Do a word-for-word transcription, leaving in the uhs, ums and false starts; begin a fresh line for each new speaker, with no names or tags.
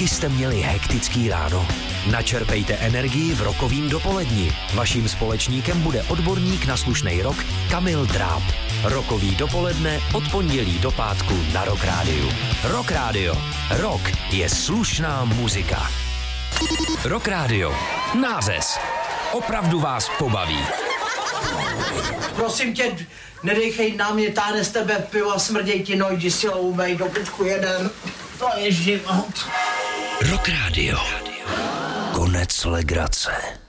Taky jste měli hektický ráno? Načerpejte energii v rokovým dopoledni. Vaším společníkem bude odborník na slušnej rock Kamil Dráb. Rokový dopoledne od pondělí do pátku na Rock Rádiu. Rock Rádio. Rock je slušná muzika. Rock Rádio. Nářez. Opravdu vás pobaví.
Prosím tě, nedejchej na mě, táhne z tebe pivo a smrděj ti nojdi silou, umej do pičku jeden. To je život.
Rock Rádio. Konec legrace.